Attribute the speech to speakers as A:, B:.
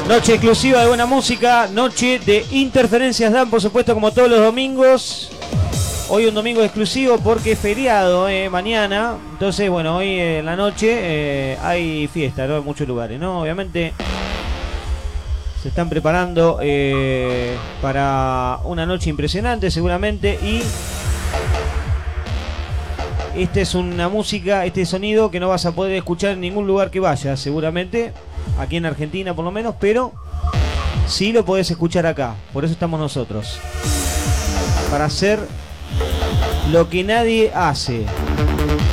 A: Noche exclusiva de buena música, noche de Interferencias Dan, por supuesto, como todos los domingos. Hoy un domingo exclusivo porque es feriado, mañana. Entonces, bueno, hoy en la noche hay fiesta, ¿no? En muchos lugares, ¿no? Obviamente se están preparando para una noche impresionante, seguramente. Y esta es una música, este sonido que no vas a poder escuchar en ningún lugar que vayas, seguramente. Aquí en Argentina por lo menos, pero sí lo podés escuchar acá. Por eso estamos nosotros. Para hacer lo que nadie hace.